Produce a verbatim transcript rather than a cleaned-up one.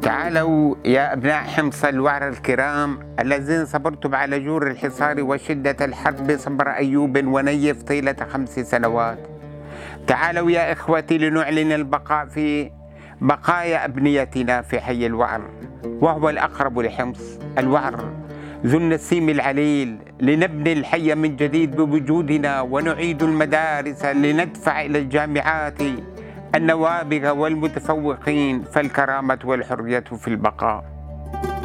تعالوا يا أبناء حمص الوعر الكرام الذين صبرتم على جور الحصار وشدة الحرب صبر أيوب ونيف طيلة خمس سنوات. تعالوا يا إخوتي لنعلن البقاء في بقايا أبنيتنا في حي الوعر، وهو الأقرب لحمص الوعر ذو النسيم العليل، لنبني الحي من جديد بوجودنا ونعيد المدارس، لندفع إلى الجامعات النوابغ والمتفوقين، فالكرامة والحرية في البقاء.